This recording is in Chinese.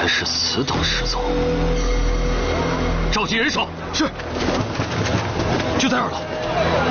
来是死党失踪。召集人手。是。就在这儿了。